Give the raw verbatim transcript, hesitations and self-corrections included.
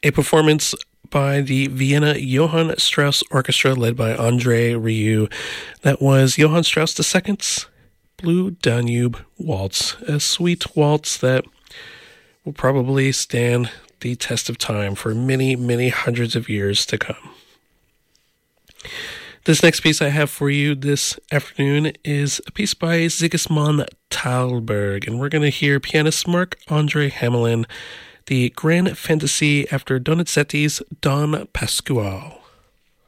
a performance by the Vienna Johann Strauss Orchestra led by André Rieu. That was Johann Strauss the Second's Blue Danube Waltz, a sweet waltz that will probably stand the test of time for many, many hundreds of years to come. This next piece I have for you this afternoon is a piece by Sigismund Thalberg, and we're going to hear pianist Marc-André Hamelin, the Grand Fantasy after Donizetti's Don Pasquale.